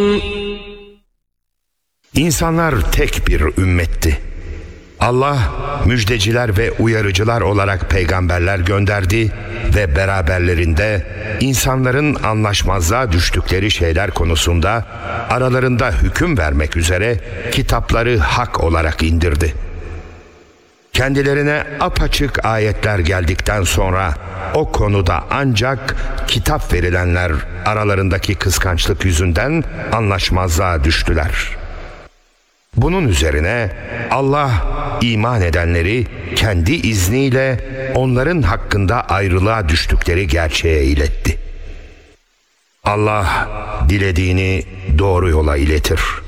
İnsanlar tek bir ümmetti. Allah müjdeciler ve uyarıcılar olarak peygamberler gönderdi ve beraberlerinde insanların anlaşmazlığa düştükleri şeyler konusunda aralarında hüküm vermek üzere kitapları hak olarak indirdi. Kendilerine apaçık ayetler geldikten sonra o konuda ancak kitap verilenler aralarındaki kıskançlık yüzünden anlaşmazlığa düştüler. Bunun üzerine Allah iman edenleri kendi izniyle onların hakkında ayrılığa düştükleri gerçeğe iletti. Allah dilediğini doğru yola iletir.